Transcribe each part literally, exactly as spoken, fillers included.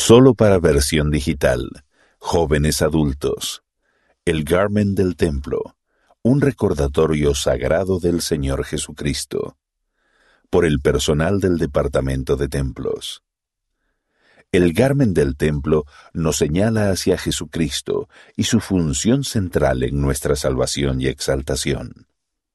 Solo para versión digital. Jóvenes adultos. El Garment del Templo. Un recordatorio sagrado del Señor Jesucristo. Por el personal del Departamento de Templos. El Garment del Templo nos señala hacia Jesucristo y su función central en nuestra salvación y exaltación.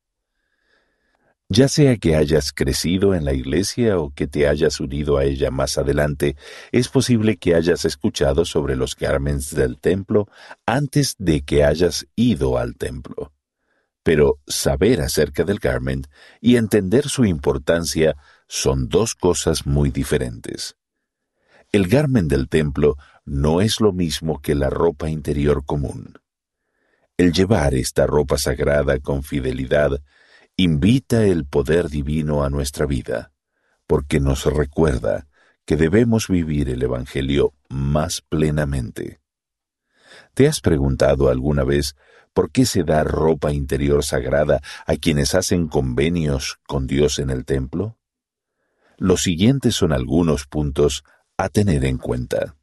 Ya sea que hayas crecido en la iglesia o que te hayas unido a ella más adelante, es posible que hayas escuchado sobre los garments del templo antes de que hayas ido al templo. Pero saber acerca del garment y entender su importancia son dos cosas muy diferentes. El garment del templo no es lo mismo que la ropa interior común. El llevar esta ropa sagrada con fidelidad invita el poder divino a nuestra vida, porque nos recuerda que debemos vivir el Evangelio más plenamente. ¿Te has preguntado alguna vez por qué se da ropa interior sagrada a quienes hacen convenios con Dios en el templo? Los siguientes son algunos puntos a tener en cuenta.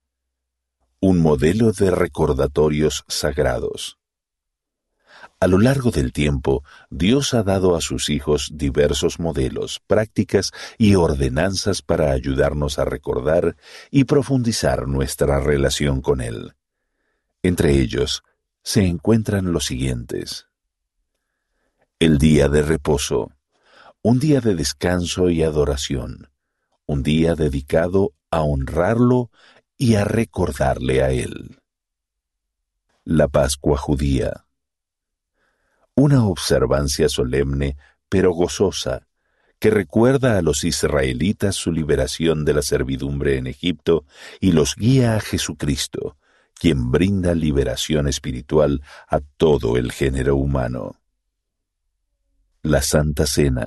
Un modelo de recordatorios sagrados. A lo largo del tiempo, Dios ha dado a sus hijos diversos modelos, prácticas y ordenanzas para ayudarnos a recordar y profundizar nuestra relación con Él. Entre ellos, se encuentran los siguientes. El día de reposo, un día de descanso y adoración, un día dedicado a honrarlo y a recordarle a Él. La Pascua judía. Una observancia solemne pero gozosa que recuerda a los israelitas su liberación de la servidumbre en Egipto y los guía a Jesucristo, quien brinda liberación espiritual a todo el género humano. La Santa Cena.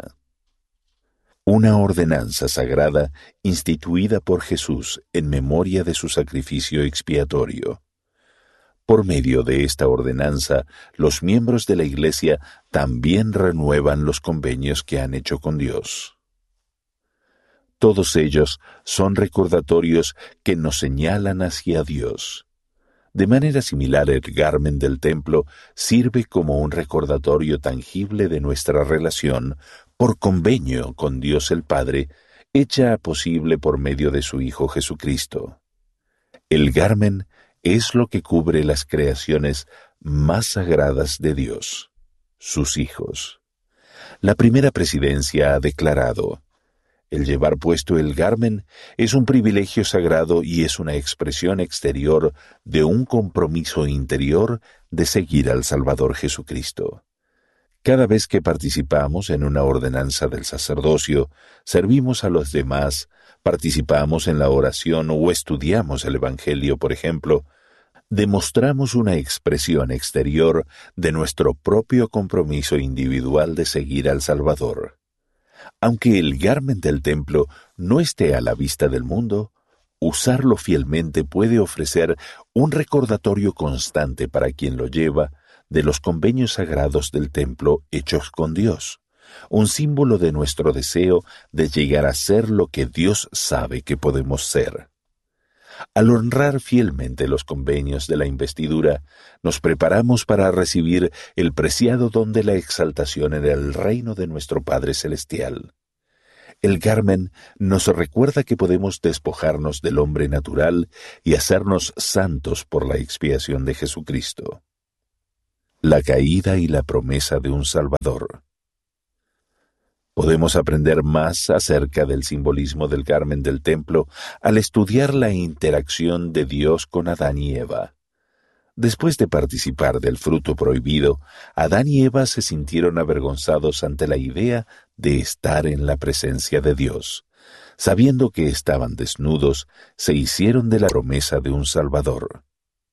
Una ordenanza sagrada instituida por Jesús en memoria de su sacrificio expiatorio. Por medio de esta ordenanza, los miembros de la Iglesia también renuevan los convenios que han hecho con Dios. Todos ellos son recordatorios que nos señalan hacia Dios. De manera similar, el garment del templo sirve como un recordatorio tangible de nuestra relación por convenio con Dios el Padre, hecha posible por medio de su Hijo Jesucristo. El garment es lo que cubre las creaciones más sagradas de Dios, sus hijos. La primera presidencia ha declarado: el llevar puesto el garment es un privilegio sagrado y es una expresión exterior de un compromiso interior de seguir al Salvador Jesucristo. Cada vez que participamos en una ordenanza del sacerdocio, servimos a los demás, participamos en la oración o estudiamos el Evangelio, por ejemplo, demostramos una expresión exterior de nuestro propio compromiso individual de seguir al Salvador. Aunque el garment del templo no esté a la vista del mundo, usarlo fielmente puede ofrecer un recordatorio constante para quien lo lleva de los convenios sagrados del templo hechos con Dios, un símbolo de nuestro deseo de llegar a ser lo que Dios sabe que podemos ser. Al honrar fielmente los convenios de la investidura, nos preparamos para recibir el preciado don de la exaltación en el reino de nuestro Padre Celestial. El garment nos recuerda que podemos despojarnos del hombre natural y hacernos santos por la expiación de Jesucristo. La caída y la promesa de un Salvador. Podemos aprender más acerca del simbolismo del garment del templo al estudiar la interacción de Dios con Adán y Eva. Después de participar del fruto prohibido, Adán y Eva se sintieron avergonzados ante la idea de estar en la presencia de Dios. Sabiendo que estaban desnudos, se hicieron de la promesa de un Salvador.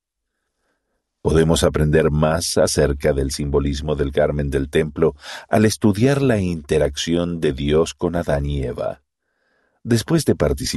Podemos aprender más acerca del simbolismo del garment del templo al estudiar la interacción de Dios con Adán y Eva. Después de participar